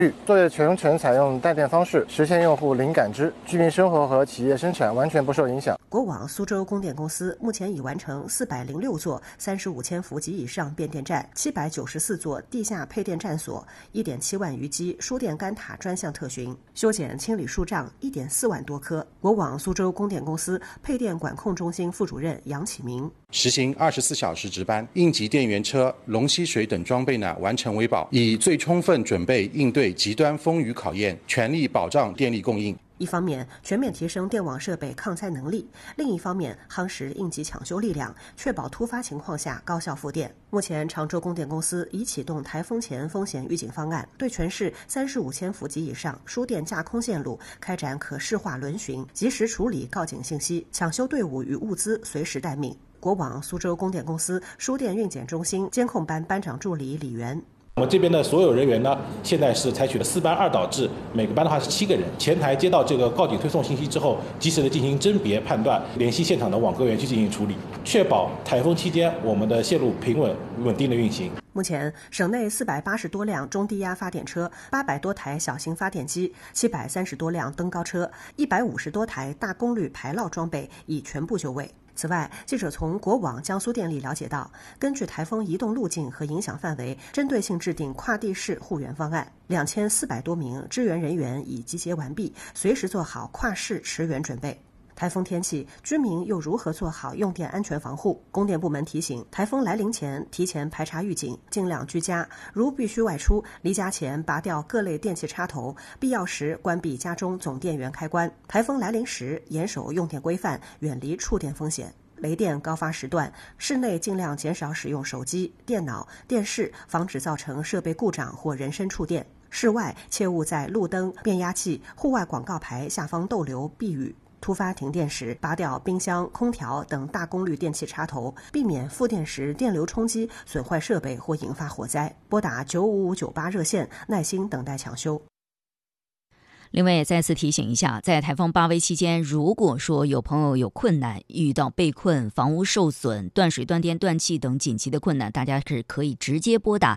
作业全程采用带电方式，实现用户零感知，居民生活和企业生产完全不受影响。 国网苏州供电公司目前已完成406座35千伏及以上变电站、794座地下配电站所、1.7万余基输电干塔专项特巡，修剪清理树障1.4万多棵。国网苏州供电公司配电管控中心副主任杨启明： 实行24小时值班，应急电源车、龙吸水等装备呢完成维保，以最充分准备应对极端风雨考验，全力保障电力供应。 一方面全面提升电网设备抗灾能力，另一方面夯实应急抢修力量，确保突发情况下高效复电。目前常州供电公司已启动台风前风险预警方案，对全市35千伏及以上输电架空线路开展可视化轮巡，及时处理告警信息，抢修队伍与物资随时待命。国网苏州供电公司输电运检中心监控班班长助理李元： 我们这边的所有人员呢，现在是采取了4班2导制，每个班的话是7个人。前台接到这个告警推送信息之后，及时的进行甄别判断，联系现场的网格员去进行处理，确保台风期间我们的线路平稳定的运行。 目前，省内480多辆中低压发电车、800多台小型发电机、730多辆登高车、150多台大功率排涝装备已全部就位。此外，记者从国网江苏电力了解到，根据台风移动路径和影响范围，针对性制定跨地市护援方案，2400多名支援人员已集结完毕，随时做好跨市驰援准备。台风天气，居民又如何做好用电安全防护？供电部门提醒，台风来临前提前排查预警，尽量居家，如必须外出，离家前拔掉各类电器插头，必要时关闭家中总电源开关。台风来临时，严守用电规范，远离触电风险。雷电高发时段，室内尽量减少使用手机、电脑、电视，防止造成设备故障或人身触电。室外切勿在路灯、变压器、户外广告牌下方逗留避雨。突发停电时，拔掉冰箱、空调等大功率电器插头，避免复电时电流冲击损坏设备或引发火灾。拨打95598热线，耐心等待抢修。 另外也再次提醒一下，在台风8威期间，如果说有朋友有困难，遇到被困、房屋受损、断水、断电、断气等紧急的困难，大家是可以直接拨打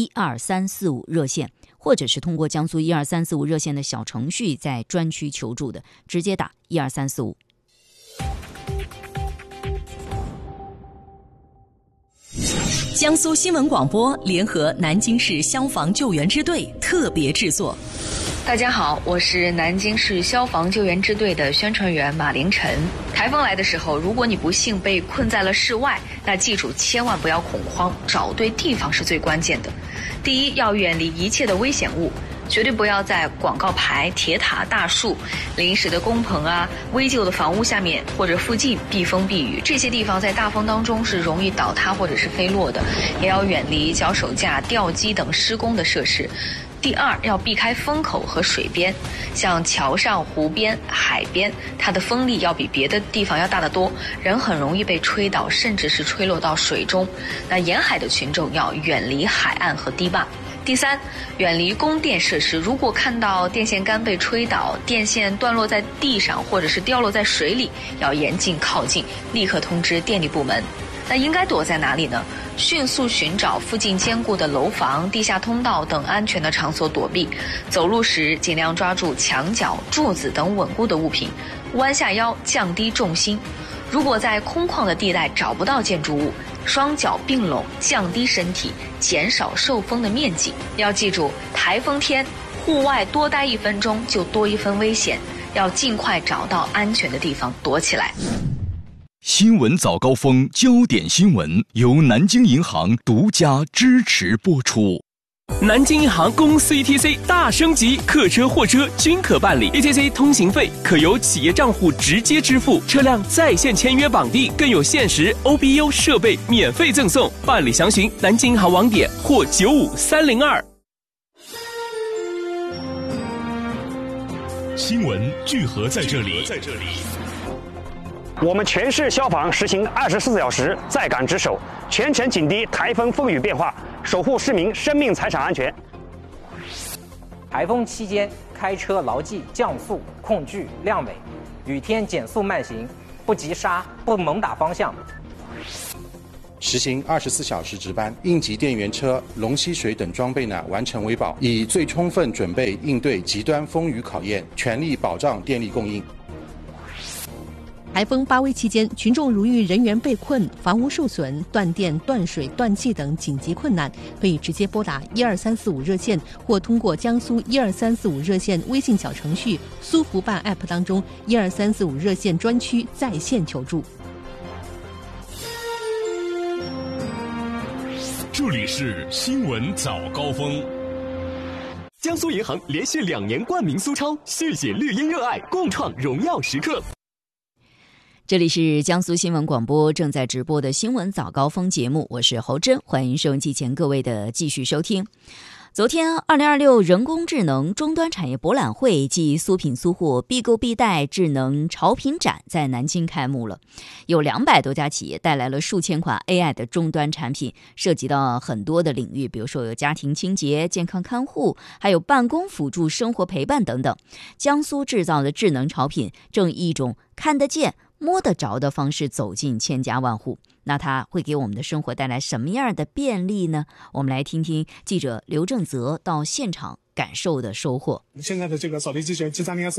12345热线，或者是通过江苏12345热线的小程序在专区求助的，直接打12345。 江苏新闻广播联合南京市消防救援支队特别制作。 大家好，我是南京市消防救援支队的宣传员马凌晨。台风来的时候，如果你不幸被困在了室外，那记住千万不要恐慌，找对地方是最关键的。第一，要远离一切的危险物，绝对不要在广告牌、铁塔、大树、临时的工棚啊、危旧的房屋下面或者附近避风避雨，这些地方在大风当中是容易倒塌或者是飞落的。也要远离脚手架、吊机等施工的设施。第二，要避开风口和水边，像桥上、湖边、海边，它的风力要比别的地方要大得多，人很容易被吹倒，甚至是吹落到水中。那沿海的群众要远离海岸和堤坝。第三，远离供电设施，如果看到电线杆被吹倒、电线断落在地上或者是掉落在水里，要严禁靠近，立刻通知电力部门。那应该躲在哪里呢？迅速寻找附近坚固的楼房、地下通道等安全的场所躲避。走路时尽量抓住墙角、柱子等稳固的物品，弯下腰降低重心。如果在空旷的地带找不到建筑物，双脚并拢，降低身体，减少受风的面积。要记住，台风天户外多待1分钟就多1分危险，要尽快找到安全的地方躲起来。 新闻早高峰焦点新闻由南京银行独家支持播出。 南京银行公司 ETC 大升级，客车、货车均可办理 ETC 通行费，可由企业账户直接支付，车辆在线签约绑定，更有限时 OBU 设备免费赠送。办理详询南京银行网点或95302。 新闻聚合在这里。 我们全市消防实行24小时在岗值守，全程紧盯台风风雨变化，守护市民生命财产安全。 台风期间开车牢记降速、控距、亮尾，雨天减速慢行，不急刹，不猛打方向。 实行24小时值班，应急电源车、龙吸水等装备呢完成维保，以最充分准备应对极端风雨考验，全力保障电力供应。 台风巴威期间，群众如遇人员被困、房屋受损、断电、断水、断气等紧急困难，可以直接拨打12345热线，或通过江苏12345热线微信小程序、苏福办 App 当中12345热线专区在线求助。 这里是新闻早高峰。 江苏银行连续2年冠名苏超，续写绿茵热爱，共创荣耀时刻。 这里是江苏新闻广播正在直播的新闻早高峰节目，我是侯真，欢迎收音机前各位的继续收听。昨天2026人工智能终端产业博览会暨苏品苏货必购必带智能潮品展在南京开幕了，有200多家企业带来了数千款 AI 的终端产品，涉及到很多的领域，比如说有家庭清洁、健康看护，还有办公辅助、生活陪伴等等。江苏制造的智能潮品正以一种看得见摸得着的方式走进千家万户，那它会给我们的生活带来什么样的便利呢？我们来听听记者刘正泽到现场感受的收获。 现在的这个扫地机器人 G30S